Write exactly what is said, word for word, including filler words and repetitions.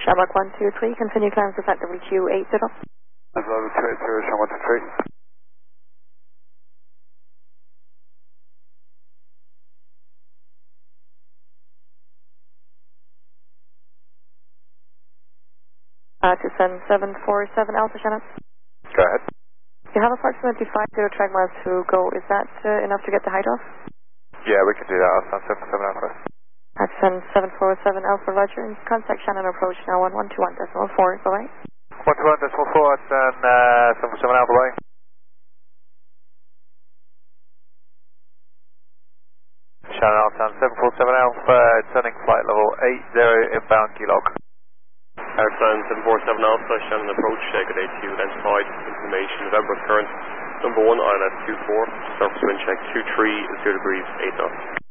Shamrock one two three, continue climb to flight W Q eight zero. That's level two eight zero, Shamrock one two three. Uh, to send seven four seven Alpha Shannon. Go ahead. You have approximately five zero track miles to go. Is that uh, enough to get the height off? Yeah, we can do that. I'll send seven seven Alpha. At send seven four seven Alpha Roger. Contact Shannon approach now on one two one decimal four. Bye bye. one two one decimal four, and uh, seven seven Alpha, bye. Shannon, I'll send seven four seven Alpha, turning flight level eight zero, inbound G-log. Airline seven four seven Alpha, Shannon approach, good day to you, identified information, November current, number one, I L S two four, surface wind check two three, zero degrees, eight knots.